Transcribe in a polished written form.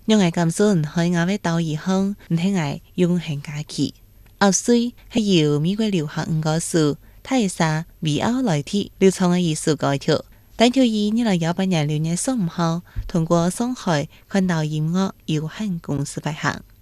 讓我感受喺我嘅島嶼後，唔聽我永恆假期。後水係由美國留學五個書泰莎維奧來提流創嘅藝術改條，單條以2018年6月15號通過上海環島音樂有限公司發行。